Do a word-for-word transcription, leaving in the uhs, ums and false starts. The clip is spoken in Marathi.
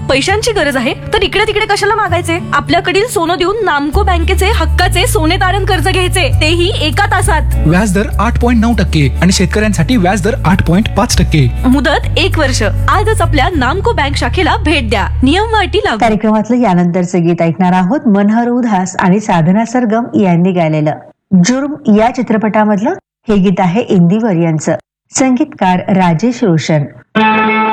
पैशांची गरज आहे तर इकडे तिकडे कशाला मागायचे? आपल्याकडील सोनं देऊन नामको बँकेचे हक्काचे सोने तारण कर्ज घ्यायचे, तेही एका तासात. व्याजदर आठ पॉईंट नऊ टक्के आणि शेतकऱ्यांसाठी व्याजदर आठ पॉईंट पाच टक्के. मुदत एक वर्ष. आजच आपल्या नामको बँक शाखेला भेट द्या. नियम व अटी लागू. कार्यक्रमातलं यानंतरचं गीत ऐकणार आहोत मनोहर उधास आणि साधना सरगम यांनी गायलेलं जुर्म या चित्रपटामधलं हे गीत आहे इंदिवर यांचं. संगीतकार राजेश रोशन.